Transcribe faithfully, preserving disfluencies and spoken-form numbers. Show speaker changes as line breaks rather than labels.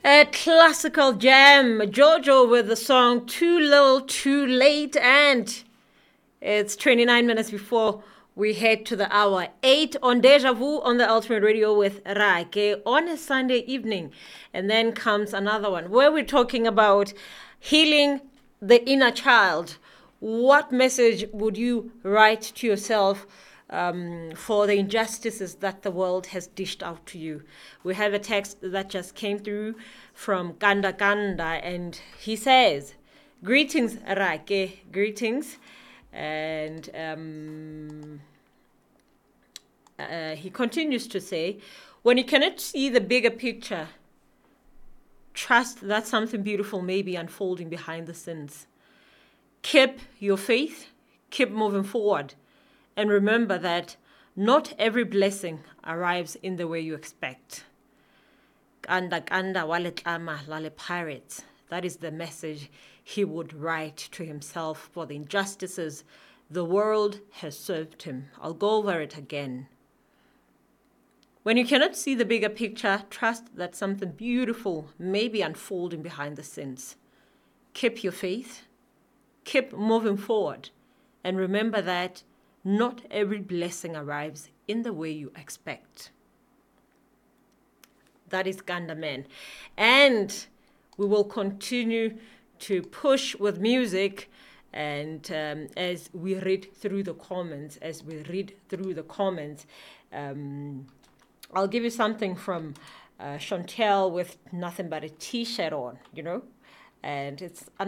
A classical gem, Jojo with the song Too Little, Too Late, and it's twenty-nine minutes before we head to the hour eight on Deja Vu on the Ultimate Radio with Rake on a Sunday evening. And then comes another one where we're talking about healing the inner child. What message would you write to yourself um, for the injustices that the world has dished out to you? We have a text that just came through from Kanda Kanda, and he says, "Greetings, Rake, greetings." And um, uh, he continues to say, when you cannot see the bigger picture, trust that something beautiful may be unfolding behind the scenes. Keep your faith, keep moving forward, and remember that not every blessing arrives in the way you expect. Kanda kanda wale tlama lale pirates. That is the message he would write to himself for the injustices the world has served him. I'll go over it again. When you cannot see the bigger picture, trust that something beautiful may be unfolding behind the scenes. Keep your faith, keep moving forward, and remember that not every blessing arrives in the way you expect. That is Ganda Man. And we will continue to push with music, and um, as we read through the comments, as we read through the comments, um, I'll give you something from uh, Chantel with nothing but a t-shirt on, you know, and it's